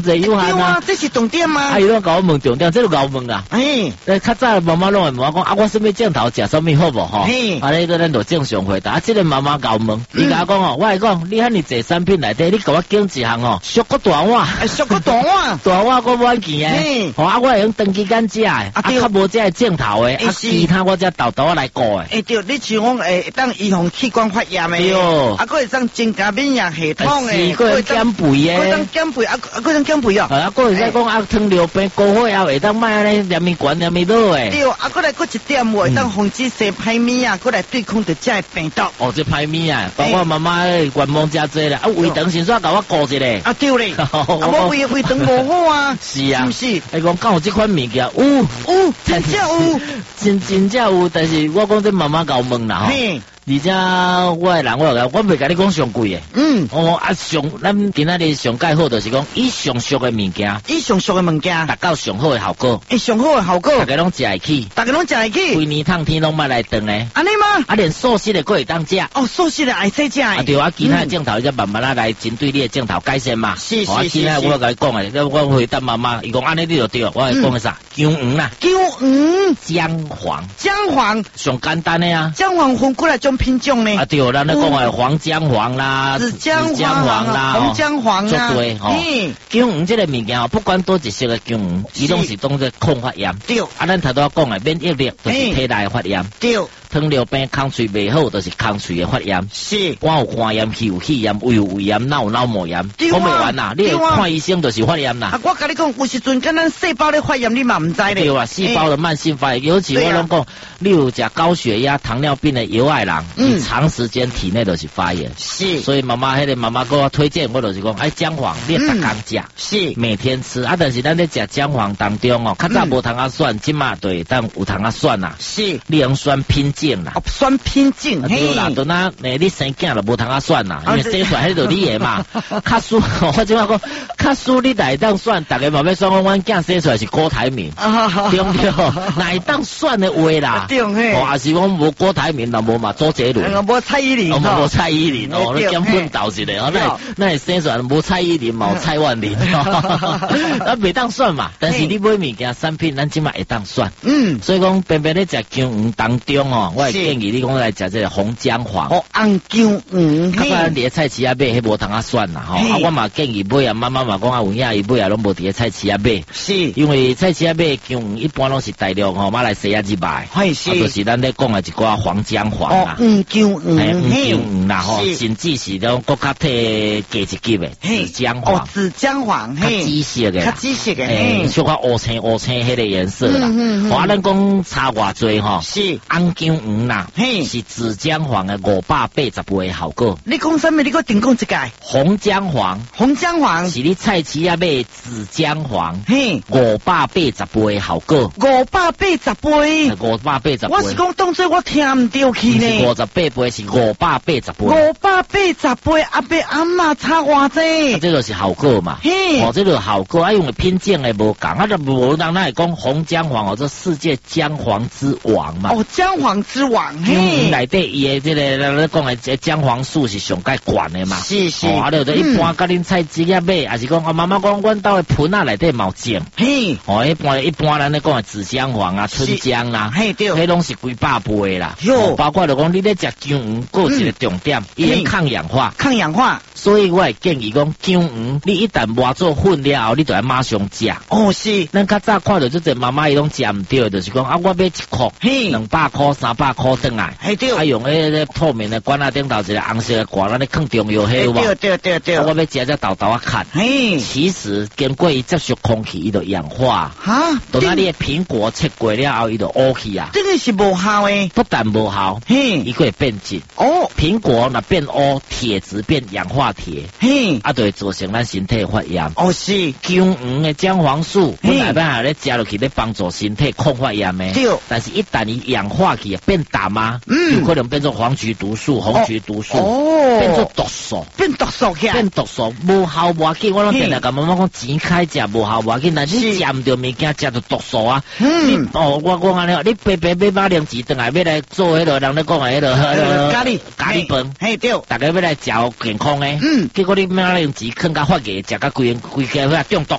这有限啊， 这是重点吗？ 啊，伊拢甲我问重点，这就甲我问啦。较早妈妈拢会问我讲，我什么镜头食什么好无吼？你都咱就正常回答。这个妈妈甲我问，伊甲我讲哦，我会讲，你遐尼济产品内底，你甲我拣一项哦，小个大碗， 小个大碗， 大碗我满钱诶。我会用长期间食诶，较无这个镜头诶，其他我只豆来顾诶。 对，你像讲当预防器官发炎诶，佫会当增加免疫系统诶， 佫会减肥诶， 佫当减肥，佫当减肥哦。 佫会使讲糖尿病高血压会当卖安尼黏咪悬黏咪落诶。 对，佫来佫一点会当防止生歹物啊，佫来对抗着这病毒。 这歹物啊，包括妈妈愿望真多啦，胃肠先煞甲我顾一下。 对咧，我胃肠无好啊。 是啊， 是不是？ 你讲敢有这款物件？有， 真正有， 真正有，但是我讲这妈妈甲我问啦吼。而且我的人我袂甲你讲上贵诶，咱今仔日上介好就是讲以上俗的物件，达到上好的效果， 上好的效果， 大家拢食会起，规年烫天拢捌来炖诶， 安尼吗？ 连素食的佫会当食， 素食的爱使食诶， 对其他的镜头才慢慢来针对你的镜头改善嘛， 是， 其他我甲你讲诶，我回答妈妈，伊讲安尼你就对，我会讲诶啥？姜黄啦，姜黄，上简单诶啊， 姜黄分过来种品种呢？ 对，咱咧讲诶黄姜黄啦， 紫姜黄啦，红姜黄啦， 做对吼。姜黄这个物件不管多一色的姜黄，伊拢是当作抗发炎。 对， 咱头拄讲诶免疫力就是体内发炎。 对。 糖尿病空喙袂好，就是空喙的发炎。 是， 我有肝炎、气炎、胃有胃炎、脑膜炎，讲袂完啦。你看医生就是发炎啦。 我甲你讲，有时阵跟咱细胞的发炎，你嘛唔知咧。 对啊，细胞的慢性发炎，尤其我拢讲，你有食高血压、糖尿病的有爱人，你长时间体内都是发炎。 是， 所以妈妈给我推荐，我就是讲，姜黄你逐工食， 是每天吃啊。但是咱咧食姜黄当中哦，较早无糖啊酸，即马对，但有糖啊酸啦。 是， 你用酸拼净啦。 酸拼净， 对啦，都那你生囝就无通啊算啦，因为生出来迄就你的嘛。卡输，我即摆讲，卡输你来当算，大家嘛要算讲，阮囝生出来是郭台铭，对不对？来当算的话啦， 对嘿， 也是讲无郭台铭，那无嘛周杰伦， 无蔡依林， 无蔡依林哦，你兼奋斗一下，那会生出来无蔡依林，冇蔡万林，那袂当算嘛。但是你买物件产品，咱即摆会当算，所以讲偏偏咧食姜黄当中哦，我会建议你讲来食这个红姜黄， 红姜黄， 较咱伫菜市啊买，迄无通啊算啦吼。我嘛建议买啊，妈妈嘛讲啊，有影伊买啊，拢无伫菜市啊买， 是， 因为菜市啊买姜黄一般拢是大量吼，买来洗啊入卖，就是咱咧讲的一寡黄姜黄啦， 姜黄啦吼，甚至是种国较体加一级的紫姜黄， 紫姜黄， 较紫色的， 较紫色的， 小可乌青迄个颜色啦。我咱讲差偌济吼， 是红姜黄啦。是紫姜黄的580倍的效果。 你讲什么？你给定讲一解。 红姜黄是你菜市啊买紫姜黄，580倍的效果。 580倍。 580倍。 我是讲当作我听唔到去呢。 58倍是580倍。 580倍，阿伯阿妈差偌济。 这就是效果嘛。这个效果啊，因为品种的无共，啊就无人来讲红姜黄这世界姜黄之王嘛。 姜黄之王。 内底伊的这个咱讲的姜黄素是上介悬的嘛， 是， 就一般甲恁菜市啊买，也是讲妈妈讲阮兜的盆啊内底毛种，一般咱咧讲的紫姜黄啊、春姜啦，迄拢是几百倍啦，包括就讲你咧食姜黄，有一个重点，伊抗氧化，所以我会建议讲姜黄，你一旦磨做粉了后，你就要马上食。 是， 咱较早看到这个妈妈伊拢食唔到，就是讲我买1箍、200箍、300箍转来。用迄个透明的管啊顶头一个红色的管，咱咧放中药迄个。对。我要食只豆豆啊看。其实经过伊接触空气，伊就氧化。等下你的苹果切过了后，伊就乌去啊。 这个是无效的。 不但无效，伊可以变质。苹果若变乌，铁质变氧化铁。就会造成咱身体发炎。 是。 姜黄的姜黄素，本来咱咧食落去咧帮助身体抗发炎的。 对。但是一旦伊氧化去变淡啊。有可能变做黄曲毒素、红曲毒素，变做毒素，变毒素，无效无要紧。我拢定定甲妈妈讲，钱开食无效无要紧，但是你食唔到物件，食到毒素啊。我讲安尼，你白买马铃薯，等下要来做迄个人咧讲的迄个咖喱饭，大家要来食健康的， 结果你买用钱坑甲发芽，食甲规家中毒。